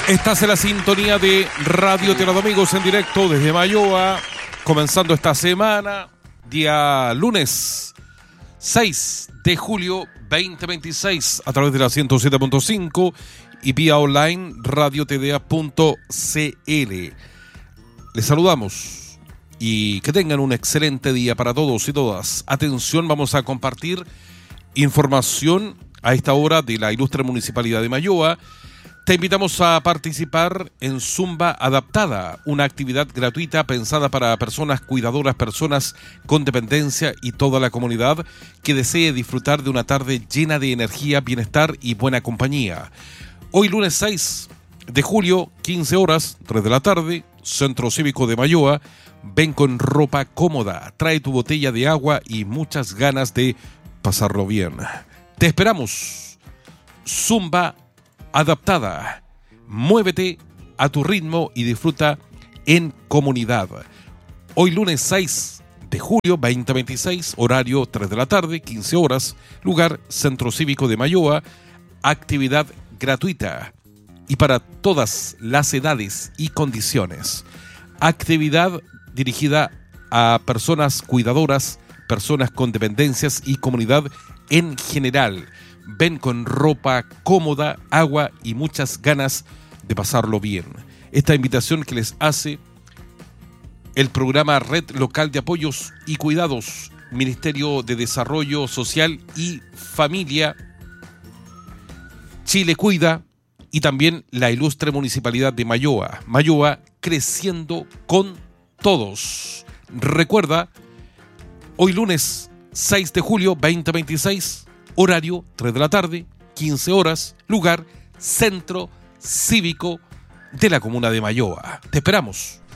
Estás en la sintonía de Radio Tierra Amigos en directo desde Mayoa, comenzando esta semana, día lunes 6 de julio 2026, a través de la 107.5 y vía online radiotda.cl. Les saludamos y que tengan un excelente día para todos y todas. Atención, vamos a compartir información a esta hora de la ilustre Municipalidad de Mayoa. Te invitamos a participar en Zumba Adaptada, una actividad gratuita pensada para personas cuidadoras, personas con dependencia y toda la comunidad que desee disfrutar de una tarde llena de energía, bienestar y buena compañía. Hoy lunes 6 de julio, 15 horas, 3 de la tarde, Centro Cívico de Mayoa. Ven con ropa cómoda, trae tu botella de agua y muchas ganas de pasarlo bien. Te esperamos. Zumba Adaptada. Muévete a tu ritmo y disfruta en comunidad. Hoy lunes 6 de julio 2026, horario 3 de la tarde, 15 horas, lugar Centro Cívico de Mayoa, actividad gratuita y para todas las edades y condiciones. Actividad dirigida a personas cuidadoras, personas con dependencias y comunidad en general. Ven con ropa cómoda, agua y muchas ganas de pasarlo bien. Esta invitación que les hace el programa Red Local de Apoyos y Cuidados, Ministerio de Desarrollo Social y Familia, Chile Cuida y también la ilustre Municipalidad de Mayoa. Mayoa creciendo con todos. Recuerda, hoy lunes 6 de julio 2026, horario 3 de la tarde, 15 horas, lugar Centro Cívico de la Comuna de Mayoa. Te esperamos.